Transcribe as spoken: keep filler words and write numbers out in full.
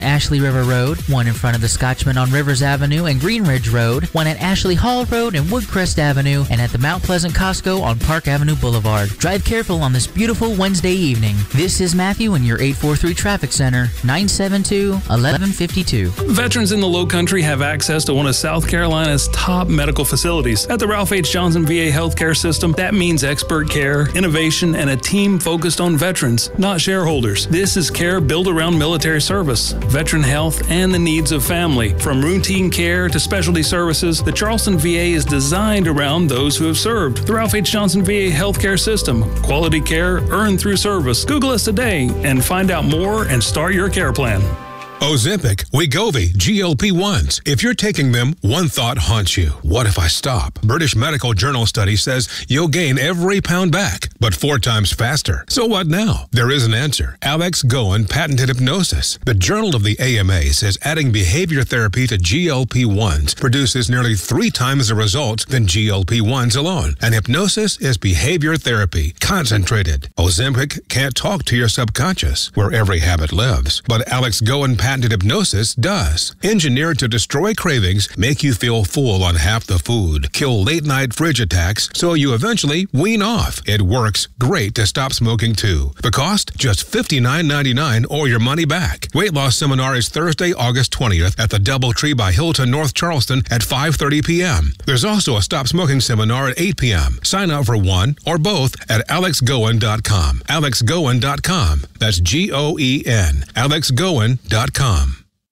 Ashley River Road, one in front of the Scotchman on Rivers Avenue and Green Ridge Road, one at Ashley Hall Road and Woodcrest Avenue, and at the Mount Pleasant Costco on Park Avenue Boulevard. Drive careful on this beautiful Wednesday evening. This is Matthew in your eight four three Traffic Center, nine seven two, one one five two. Veterans in the Low Country have access to one of South Carolina's top medical facilities. At the Ralph H. Johnson V A Healthcare System, that means expert care, innovation, and a team focused on veterans, not shareholders. This is care built around military service, veteran health, and the needs of family. From routine care to specialty services, the Charleston V A is designed around those who have served. The Ralph H. Johnson V A Healthcare System. Quality care earned through service. Google us today and find out more and start your care plan. Ozempic, Wegovy, G L P ones. If you're taking them, one thought haunts you. What if I stop? British Medical Journal study says you'll gain every pound back, but four times faster. So what now? There is an answer. Alex Goen patented hypnosis. The Journal of the A M A says adding behavior therapy to G L P ones produces nearly three times the results than G L P ones alone. And hypnosis is behavior therapy, concentrated. Ozempic can't talk to your subconscious, where every habit lives. But Alex Goen patented hypnosis does. Engineered to destroy cravings, make you feel full on half the food, kill late-night fridge attacks, so you eventually wean off. It works great to stop smoking, too. The cost? Just fifty-nine ninety-nine or your money back. Weight loss seminar is Thursday, August twentieth at the Doubletree by Hilton, North Charleston at five thirty p.m. There's also a stop smoking seminar at eight p.m. Sign up for one or both at alex goen dot com. alex goen dot com. That's G O E N. alex goen dot com.